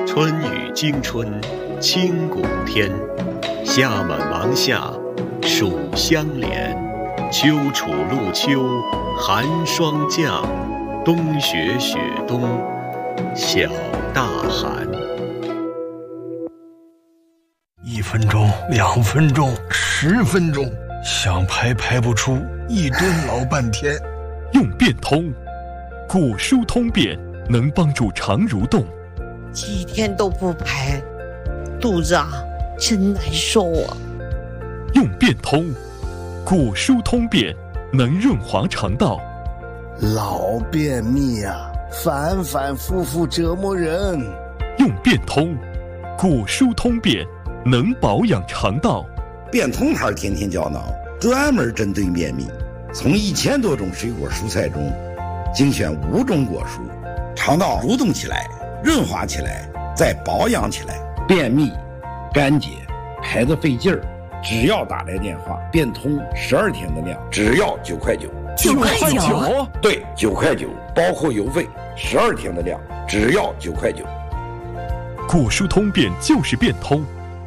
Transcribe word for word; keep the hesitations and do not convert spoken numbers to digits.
春雨惊春清谷天，夏满芒夏暑相连，秋处露秋寒霜降，冬雪雪冬小大寒。 一分钟，两分钟，十分钟，想排排不出，一蹲老半天。 用变通，古书通便能帮助肠蠕动。 几天都不排，肚子啊真难受啊。 用变通，古书通便能润滑肠道。 老便秘啊，反反复复折磨人。 用变通，古书通便能保养肠道。 变通牌天天胶囊专门针对便秘，从一千多种水果蔬菜中精选五种果蔬，肠道蠕动起来，润滑起来，再保养起来。便秘、干结、排得费劲儿，只要打来电话，变通十二天的量，只要九块九。 九块九？ 对，九块九，包括邮费，十二天的量，只要九块九。 古书通便就是变通。